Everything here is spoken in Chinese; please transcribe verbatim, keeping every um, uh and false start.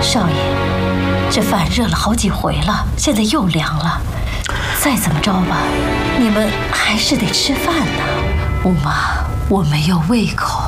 少爷，这饭热了好几回了，现在又凉了。再怎么着吧，你们还是得吃饭呢。五妈，我没有胃口。